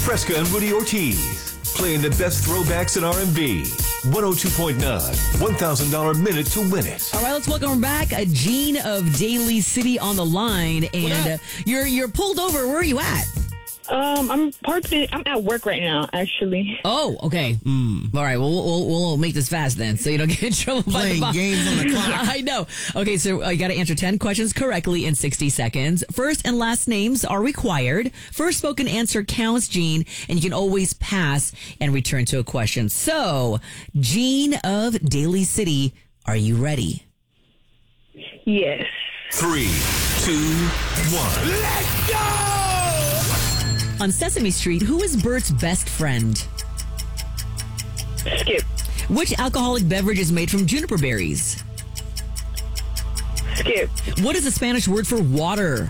Fresca and Rudy Ortiz, playing the best throwbacks in R&B. 102.9, $1,000 minute to win it. All right, let's welcome back Gene of Daly City on the line. And you're pulled over. Where are you at? I'm at work right now, actually. Oh, okay. All right, well, we'll make this fast then, so you don't get in trouble. Playing games on the clock. I know. Okay, so you got to answer 10 questions correctly in 60 seconds. First and last names are required. First spoken answer counts, Gene, and you can always pass and return to a question. So, Gene of Daly City, are you ready? Yes. 3, 2, 1. Let's go! On Sesame Street, who is Bert's best friend? Skip. Which alcoholic beverage is made from juniper berries? Skip. What is the Spanish word for water?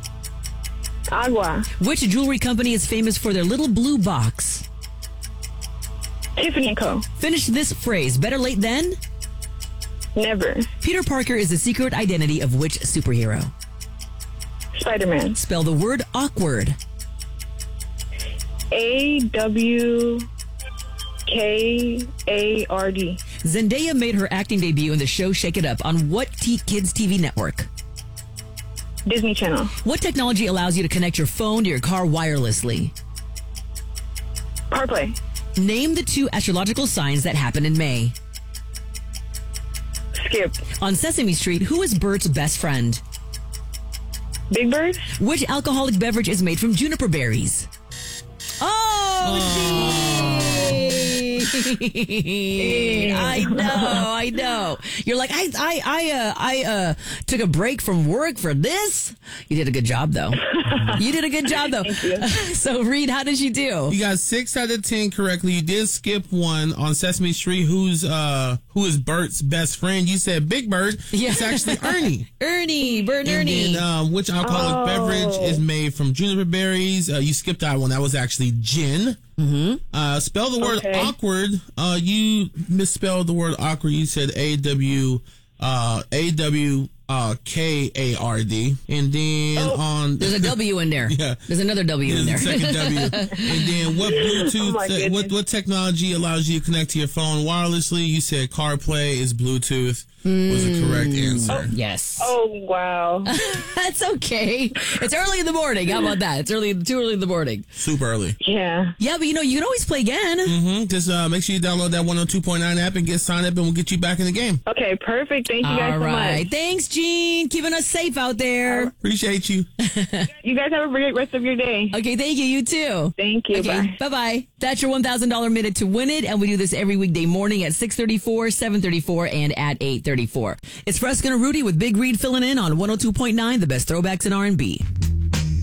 Agua. Which jewelry company is famous for their little blue box? Tiffany & Co. Finish this phrase. Better late than? Never. Peter Parker is the secret identity of which superhero? Spider-Man. Spell the word awkward. AWKARD. Zendaya made her acting debut in the show Shake It Up on what kids TV network? Disney Channel. What technology allows you to connect your phone to your car wirelessly? CarPlay. Name the 2 astrological signs that happen in May. Skip. On Sesame Street, who is Bert's best friend? Big Bird. Which alcoholic beverage is made from juniper berries? I know. You're like, I took a break from work for this. You did a good job, though. Thank you. So, Reed, how did you do? You got 6 out of 10 correctly. You did skip one on Sesame Street. Who is Bert's best friend? You said Big Bird. Yeah. It's actually Ernie. Bert Ernie. And then, which alcoholic beverage is made from juniper berries? You skipped that one. That was actually gin. Mm-hmm. Spell the word awkward. You misspelled the word awkward. You said KARD. And then there's a W in there. Yeah. There's another W in there. Second W. And then what Bluetooth, what technology allows you to connect to your phone wirelessly? You said CarPlay is Bluetooth. Was the correct answer. Yes. Oh, wow. That's okay. It's early in the morning. How about that? It's too early in the morning. Super early. Yeah. Yeah, but you can always play again. Mm-hmm. Just make sure you download that 102.9 app and get signed up, and we'll get you back in the game. Okay, perfect. Thank you guys All so right. much. Thanks, Gene. Keeping us safe out there. Appreciate you. You guys have a great rest of your day. Okay, thank you. You too. Thank you. Okay, Bye. bye-bye. That's your $1,000 minute to win it, and we do this every weekday morning at 6:34, 7:34, and at 8:34. It's Fresca and Rudy with Big Reed filling in on 102.9, the best throwbacks in R&B.